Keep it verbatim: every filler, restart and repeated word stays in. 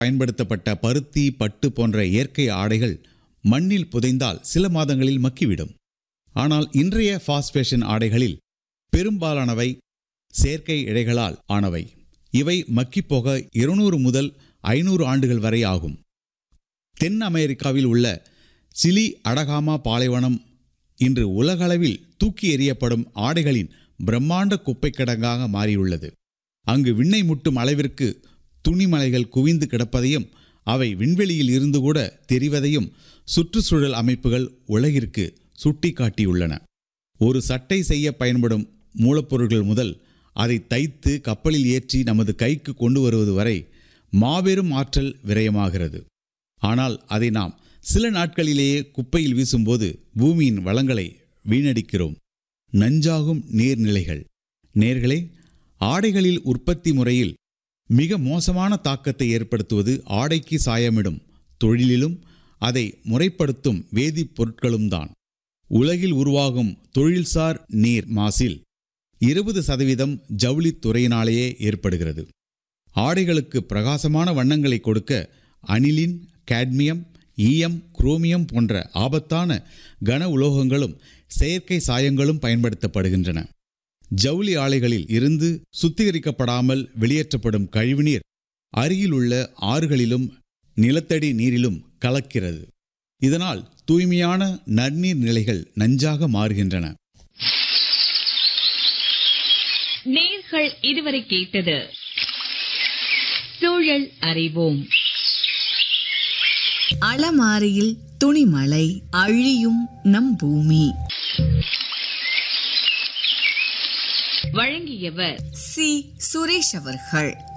பயன்படுத்தப்பட்ட பருத்தி, பட்டு போன்ற இயற்கை ஆடைகள் மண்ணில் புதைந்தால் சில மாதங்களில் மக்கிவிடும். ஆனால் இன்றைய ஃபாஸ்ட் ஃபேஷன் ஆடைகளில் பெரும்பாலானவை செயற்கை இழைகளால் ஆனவை. இவை மக்கிப்போக இருநூறு முதல் ஐநூறு ஆண்டுகள் வரை ஆகும். தென் அமெரிக்காவில் உள்ள சிலி அடகாமா பாலைவனம் இன்று உலகளவில் தூக்கி எறியப்படும் ஆடைகளின் பிரம்மாண்ட குப்பை கிடங்காக மாறியுள்ளது. அங்கு விண்ணை முட்டும் அளவிற்கு துணிமலைகள் குவிந்து கிடப்பதையும் அவை விண்வெளியில் இருந்து கூட தெரிவதையும் சுற்றுச்சூழல் அமைப்புகள் உலகிற்கு சுட்டி காட்டியுள்ளன. ஒரு சட்டை செய்ய பயன்படும் மூலப்பொருட்கள் முதல் அதை தைத்து கப்பலில் ஏற்றி நமது கைக்கு கொண்டு வருவது வரை மாபெரும் ஆற்றல் விரயமாகிறது. ஆனால் அதை நாம் சில நாட்களிலேயே குப்பையில் வீசும்போது பூமியின் வளங்களை வீணடிக்கிறோம். நஞ்சாகும் நீர்நிலைகள். நேர்களே, ஆடைகளில் உற்பத்தி முறையில் மிக மோசமான தாக்கத்தை ஏற்படுத்துவது ஆடைக்கு சாயமிடும் தொழிலிலும் அதை முறைப்படுத்தும் வேதிப்பொருட்களும் தான். உலகில் உருவாகும் தொழில்சார் நீர் மாசில் இருபது சதவீதம் ஜவுளித்துறையினாலேயே ஏற்படுகிறது. ஆடைகளுக்கு பிரகாசமான வண்ணங்களை கொடுக்க அனிலின், கேட்மியம், ஈயம், குரோமியம் போன்ற ஆபத்தான கன உலோகங்களும் செயற்கை சாயங்களும் பயன்படுத்தப்படுகின்றன. ஜவுளி ஆலைகளில் இருந்து சுத்திகரிக்கப்படாமல் வெளியேற்றப்படும் கழிவுநீர் அருகில் உள்ள ஆறுகளிலும் நிலத்தடி நீரிலும் கலக்கிறது. இதனால் தூய்மையான நன்னீர் நிலைகள் நஞ்சாக மாறுகின்றன. நேர்கள் இதுவரை கேட்டது சூழல் அறிவோம். அலமாரியில் துணிமலை, அழியும் நம் பூமி. வழங்கியவர் சி சுரேஷ் அவர்கள்.